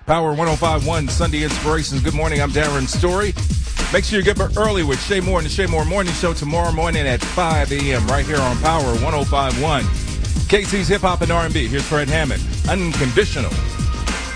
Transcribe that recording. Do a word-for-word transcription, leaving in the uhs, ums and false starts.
Power one oh five point one Sunday Inspirations. Good morning. I'm Darren Story. Make sure you get up early with Shay Moore and the Shay Moore Morning Show tomorrow morning at five a.m. right here on Power one oh five point one. K C's Hip Hop and R and B. Here's Fred Hammond. Unconditional.